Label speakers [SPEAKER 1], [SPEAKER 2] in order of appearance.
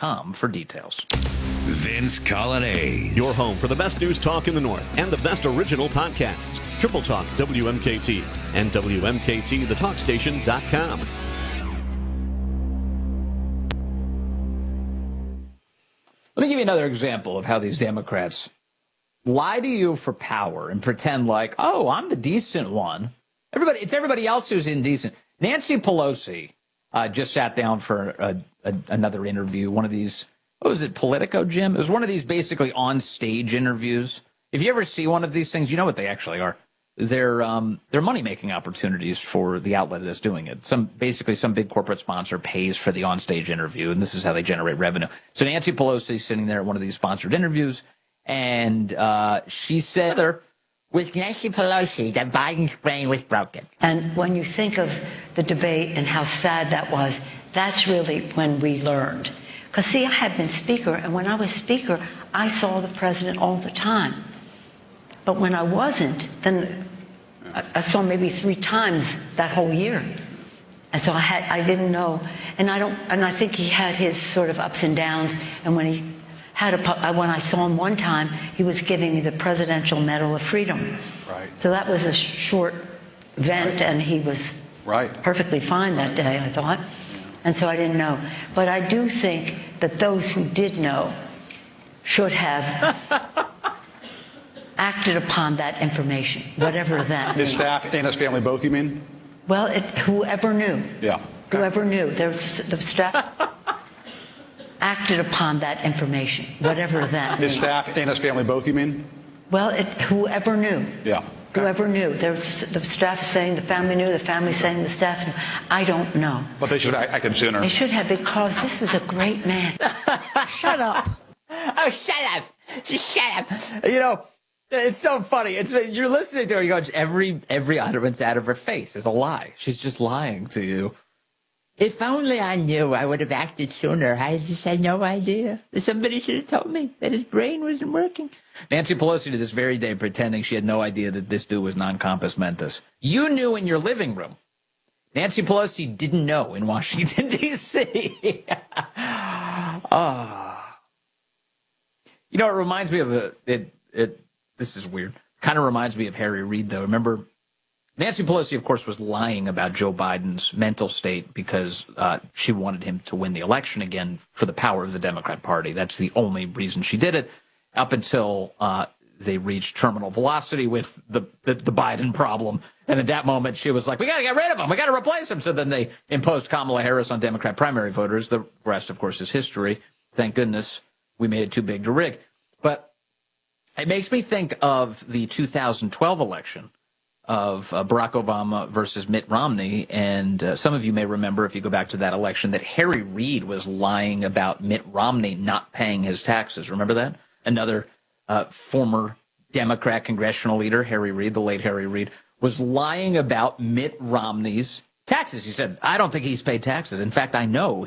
[SPEAKER 1] VinceColonnade.com for details.
[SPEAKER 2] Vince Colonnade.
[SPEAKER 3] Your home for the best news talk in the North and the best original podcasts. Triple Talk WMKT and WMKTTheTalkStation.com.
[SPEAKER 1] Let me give you another example of how these Democrats lie to you for power and pretend like, oh, I'm the decent one. It's everybody else who's indecent. Nancy Pelosi just sat down for another interview, one of these, what was it, Politico, Jim? It was one of these basically on-stage interviews. If you ever see one of these things, you know what they actually are. They're money-making opportunities for the outlet that's doing it. Some big corporate sponsor pays for the on-stage interview, and this is how they generate revenue. So Nancy Pelosi is sitting there at one of these sponsored interviews, and she said, with Nancy Pelosi, that Biden's brain was broken.
[SPEAKER 4] And when you think of the debate and how sad that was, that's really when we learned. Because, see, I had been speaker, and when I was speaker, I saw the president all the time. But when I wasn't, then I saw maybe 3 times that whole year. And so I didn't know. And I think he had his sort of ups and downs. And when when I saw him one time, he was giving me the Presidential Medal of Freedom.
[SPEAKER 5] Right.
[SPEAKER 4] So that was a short event, and he was perfectly fine that day, I thought. And so I didn't know. But I do think that those who did know should have acted upon that information, whatever that
[SPEAKER 5] His
[SPEAKER 4] means.
[SPEAKER 5] staff and his family both, you mean?
[SPEAKER 4] Well, whoever knew.
[SPEAKER 5] Yeah.
[SPEAKER 4] Whoever knew. The staff acted upon that information, whatever that means.
[SPEAKER 5] His staff and his family both, you mean?
[SPEAKER 4] Well, whoever knew.
[SPEAKER 5] Yeah.
[SPEAKER 4] Whoever knew. The staff is saying the family knew, the family saying the staff knew. I don't know.
[SPEAKER 5] But they should have acted sooner.
[SPEAKER 4] They should have, because this was a great man. Shut up.
[SPEAKER 1] Oh, shut up. Shut up. You know, it's so funny. You're listening to her. You go, every utterance out of her face is a lie. She's just lying to you. If only I knew, I would have acted sooner. I just had no idea. Somebody should have told me that his brain wasn't working. Nancy Pelosi to this very day pretending she had no idea that this dude was non-compos mentis. You knew in your living room. Nancy Pelosi didn't know in Washington, D.C. You know, it reminds me of this is weird. Kind of reminds me of Harry Reid, though. Remember, Nancy Pelosi, of course, was lying about Joe Biden's mental state because she wanted him to win the election again for the power of the Democrat Party. That's the only reason she did it, up until they reached terminal velocity with the Biden problem. And at that moment, she was like, we got to get rid of him. We got to replace him. So then they imposed Kamala Harris on Democrat primary voters. The rest, of course, is history. Thank goodness we made it too big to rig. But it makes me think of the 2012 election of Barack Obama versus Mitt Romney. And some of you may remember, if you go back to that election, that Harry Reid was lying about Mitt Romney not paying his taxes. Remember that? Another former Democrat congressional leader, Harry Reid, the late Harry Reid, was lying about Mitt Romney's taxes. He said, I don't think he's paid taxes. In fact, I know